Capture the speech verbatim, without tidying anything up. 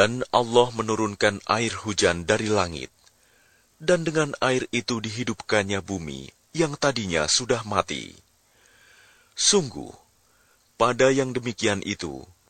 Dan Allah menurunkan air hujan dari langit, dan dengan air itu dihidupkannya bumi yang tadinya sudah mati. Sungguh, pada yang demikian itu